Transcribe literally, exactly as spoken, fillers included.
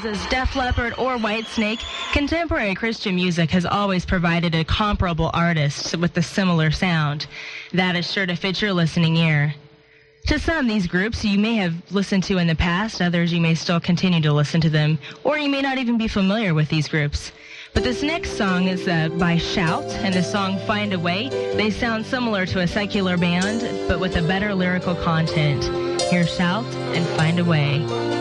Roses, Def Leppard, or Whitesnake, contemporary Christian music has always provided a comparable artist with a similar sound. That is sure to fit your listening ear. To some, these groups you may have listened to in the past, others you may still continue to listen to them, or you may not even be familiar with these groups. But this next song is uh, by Shout, and the song Find a Way. They sound similar to a secular band, but with a better lyrical content. Here's Shout and Find a Way.